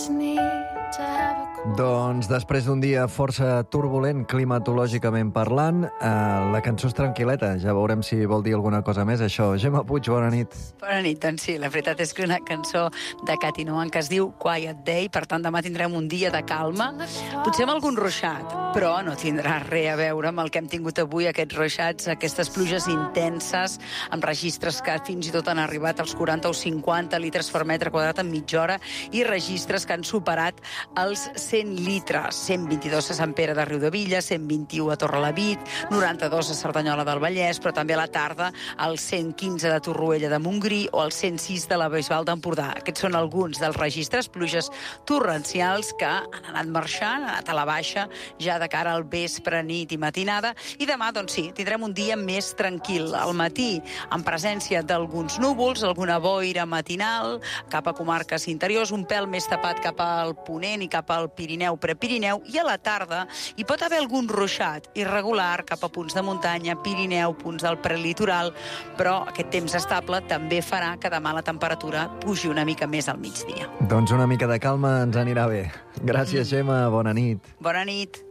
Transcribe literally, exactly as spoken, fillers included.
Doncs després d'un dia força turbulent climatològicament parlant, eh, la cançó és tranquil·leta. Ja veurem si vol dir alguna cosa més, això. Gemma Puig, bona nit. Bona nit, doncs sí, la veritat és que una cançó de Katy Noan que es diu Quiet Day, per tant demà tindrem un dia de calma, potser amb algun ruixat, però no tindrà res a veure amb el que hem tingut avui, aquests ruixats, aquestes pluges intenses, amb registres que fins i tot han arribat als quaranta o cinquanta litres per metre quadrat en mitja hora, i registres que han superat els cent litres, cent vint-i-dos a Sant Pere de Riudebitlles, cent vint-i-u a Torrelavit, noranta-dos a Cerdanyola del Vallès, però també a la tarda els cent quinze de Torroella de Montgrí o els cent sis de la Bisbal d'Empordà. Aquests són alguns dels registres, pluges torrencials que han anat marxant, han anat a la baixa ja de cara al vespre, nit i matinada, i demà, doncs sí, tindrem un dia més tranquil. Al matí, en presència d'alguns núvols, alguna boira matinal, cap a comarques interiors, un pèl més tapat cap al ponent i cap al Pirineu, Prepirineu, i a la tarda hi pot haver algun ruixat irregular cap a punts de muntanya, Pirineu, punts del prelitoral, però aquest temps estable també farà que demà la temperatura pugi una mica més al migdia. Doncs una mica de calma ens anirà bé. Gràcies, Gemma. Bona nit. Bona nit.